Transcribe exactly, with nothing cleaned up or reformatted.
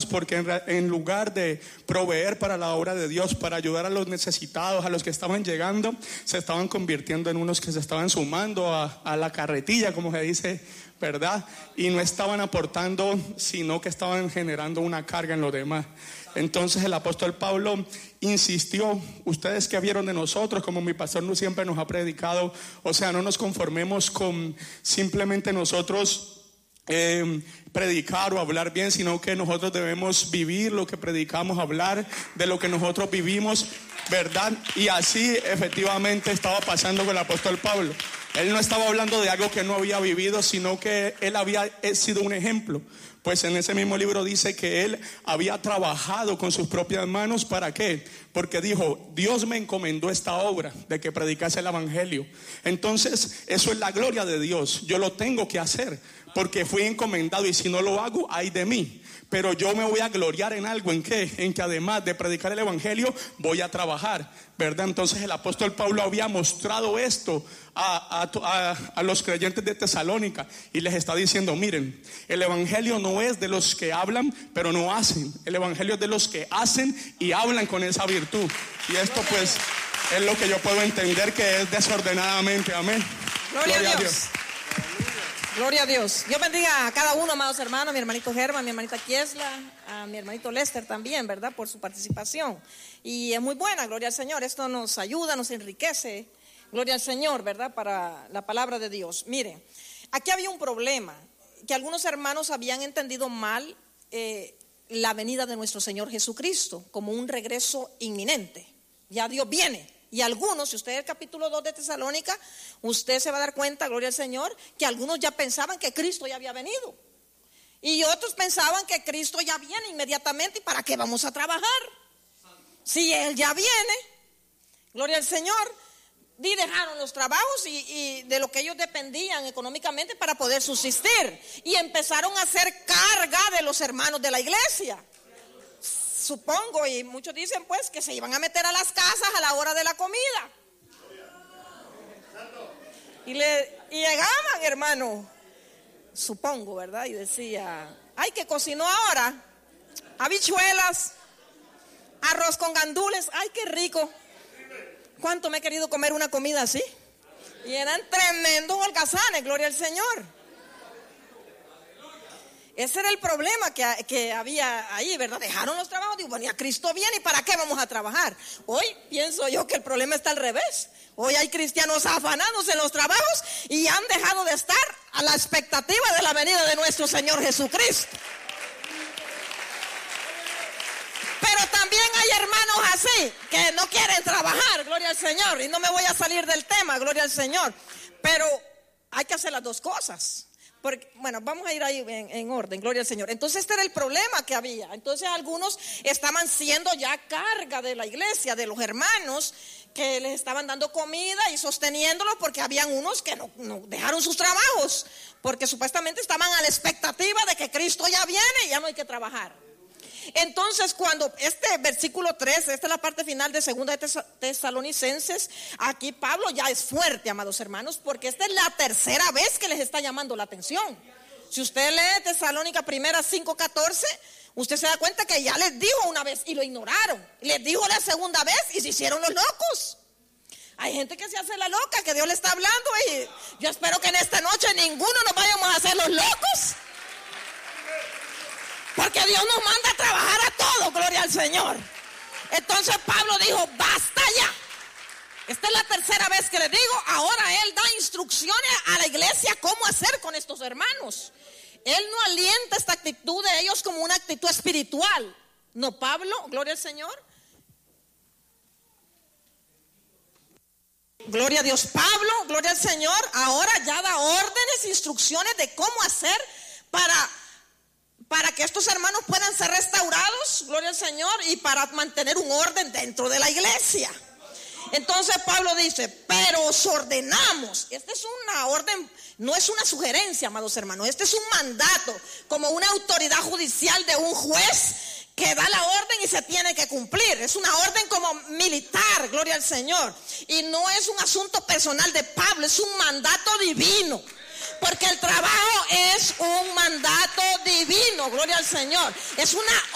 porque en, en lugar de proveer para la obra de Dios, para ayudar a los necesitados, a los que estaban llegando, se estaban convirtiendo en unos que se estaban sumando a, a la carretilla, como se dice, ¿verdad? Y no estaban aportando, sino que estaban generando una carga en los demás. Entonces el apóstol Pablo insistió: ustedes que vieron de nosotros, como mi pastor siempre nos ha predicado, o sea, no nos conformemos con simplemente nosotros Eh, predicar o hablar bien, sino que nosotros debemos vivir lo que predicamos, hablar de lo que nosotros vivimos, ¿verdad? Y así efectivamente estaba pasando con el apóstol Pablo. Él no estaba hablando de algo que no había vivido, sino que él había sido un ejemplo. Pues en ese mismo libro dice que él había trabajado con sus propias manos. ¿Para qué? Porque dijo: Dios me encomendó esta obra de que predicase el evangelio. Entonces eso es la gloria de Dios. Yo lo tengo que hacer porque fui encomendado, y si no lo hago, ay de mí. Pero yo me voy a gloriar en algo. ¿En qué? En que además de predicar el evangelio, voy a trabajar, ¿verdad? Entonces el apóstol Pablo había mostrado esto a, a, a, a los creyentes de Tesalónica, y les está diciendo: miren, el evangelio no es de los que hablan pero no hacen. El evangelio es de los que hacen y hablan con esa virtud. Y esto pues es lo que yo puedo entender que es desordenadamente. Amén. Gloria, Gloria a Dios. Dios. Gloria a Dios. Dios bendiga a cada uno, amados hermanos, a mi hermanito Germán, a mi hermanita Kiesla, a mi hermanito Lester también, ¿verdad? Por su participación. Y es muy buena, gloria al Señor. Esto nos ayuda, nos enriquece, gloria al Señor, ¿verdad? Para la palabra de Dios. Miren, aquí había un problema, que algunos hermanos habían entendido mal eh, la venida de nuestro Señor Jesucristo como un regreso inminente. Ya Dios viene. Y algunos, si usted es el capítulo dos de Tesalónica, usted se va a dar cuenta, gloria al Señor, que algunos ya pensaban que Cristo ya había venido. Y otros pensaban que Cristo ya viene inmediatamente. ¿Y para qué vamos a trabajar? Si Él ya viene, gloria al Señor. Y dejaron los trabajos y, y de lo que ellos dependían económicamente para poder subsistir. Y empezaron a hacer carga de los hermanos de la iglesia. Supongo, y muchos dicen pues que se iban a meter a las casas a la hora de la comida. Y, le, y llegaban, hermano, supongo, ¿verdad? Y decía: ay, que cocinó ahora habichuelas, arroz con gandules, ay, qué rico. ¿Cuánto me he querido comer una comida así? Y eran tremendos holgazanes, gloria al Señor. Ese era el problema que, que había ahí, ¿verdad? Dejaron los trabajos, digo, bueno, ya Cristo viene, ¿y para qué vamos a trabajar? Hoy pienso yo que el problema está al revés. Hoy hay cristianos afanados en los trabajos y han dejado de estar a la expectativa de la venida de nuestro Señor Jesucristo. Pero también hay hermanos así, que no quieren trabajar, gloria al Señor. Y no me voy a salir del tema, gloria al Señor. Pero hay que hacer las dos cosas. Porque, bueno, vamos a ir ahí en, en orden, gloria al Señor. Entonces este era el problema que había. Entonces algunos estaban siendo ya carga de la iglesia, de los hermanos, que les estaban dando comida y sosteniéndolos, porque habían unos que no, no dejaron sus trabajos, porque supuestamente estaban a la expectativa de que Cristo ya viene y ya no hay que trabajar. Entonces cuando este versículo tres, esta es la parte final de segunda de Tesalonicenses, aquí Pablo ya es fuerte, amados hermanos, porque esta es la tercera vez que les está llamando la atención. Si usted lee Tesalónica primera cinco catorce, usted se da cuenta que ya les dijo una vez y lo ignoraron. Les dijo la segunda vez y se hicieron los locos. Hay gente que se hace la loca, que Dios le está hablando, y yo espero que en esta noche ninguno nos vayamos a hacer los locos. Porque Dios nos manda a trabajar a todos, gloria al Señor. Entonces Pablo dijo: basta ya. Esta es la tercera vez que le digo. Ahora él da instrucciones a la iglesia cómo hacer con estos hermanos. Él no alienta esta actitud de ellos como una actitud espiritual. No, Pablo, gloria al Señor. Gloria a Dios. Pablo, gloria al Señor, ahora ya da órdenes, instrucciones de cómo hacer para... para que estos hermanos puedan ser restaurados, gloria al Señor, y para mantener un orden dentro de la iglesia. Entonces Pablo dice: pero os ordenamos. Esta es una orden, no es una sugerencia, amados hermanos. Este es un mandato, como una autoridad judicial de un juez que da la orden y se tiene que cumplir. Es una orden como militar, gloria al Señor. Y no es un asunto personal de Pablo, es un mandato divino. Porque el trabajo es un mandato divino, gloria al Señor. Es una